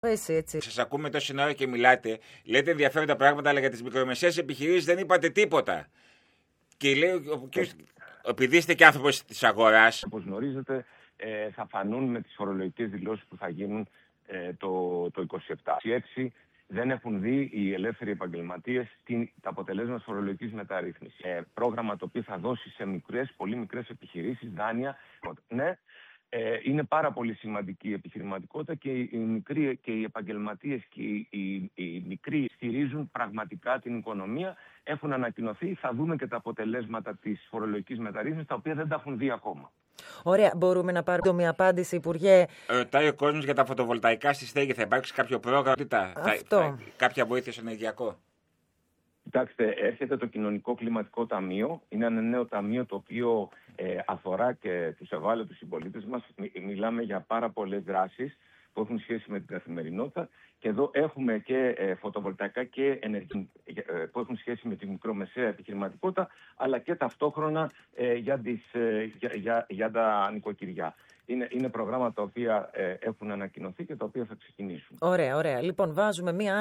Έτσι. Σας ακούμε τόση ώρα και μιλάτε, λέτε ενδιαφέροντα πράγματα, αλλά για τις μικρομεσαίες επιχειρήσεις δεν είπατε τίποτα. Και λέει ο κ. Επειδή είστε και άνθρωπος της αγοράς. Όπως γνωρίζετε, θα φανούν με τις φορολογικές δηλώσεις που θα γίνουν το 27. Έτσι, δεν έχουν δει οι ελεύθεροι επαγγελματίες τα αποτελέσματα της φορολογικής μεταρρύθμισης. Πρόγραμμα το οποίο θα δώσει σε μικρές, πολύ μικρές επιχειρήσεις δάνεια. Ναι, είναι πάρα πολύ σημαντική η επιχειρηματικότητα και οι μικροί και οι επαγγελματίες και οι μικροί στηρίζουν πραγματικά την οικονομία. Έχουν ανακοινωθεί, θα δούμε και τα αποτελέσματα της φορολογικής μεταρρύθμισης, τα οποία δεν τα έχουν δει ακόμα. Ωραία, μπορούμε να πάρουμε μια απάντηση, Υπουργέ. Ρωτάει ο κόσμος για τα φωτοβολταϊκά στη στέγη. Θα υπάρξει κάποιο πρόγραμμα, κάποια βοήθεια στο ενεργειακό? Κοιτάξτε, έρχεται το Κοινωνικό Κλιματικό Ταμείο. Είναι ένα νέο ταμείο το οποίο αφορά και τους ευάλωτους συμπολίτες μας. Μιλάμε για πάρα πολλές δράσεις που έχουν σχέση με την καθημερινότητα. Και εδώ έχουμε και φωτοβολταϊκά και ενεργεία που έχουν σχέση με τη μικρομεσαία επιχειρηματικότητα, αλλά και ταυτόχρονα για τα νοικοκυριά. Είναι προγράμματα τα οποία έχουν ανακοινωθεί και τα οποία θα ξεκινήσουν. Ωραία. Λοιπόν, βάζουμε μία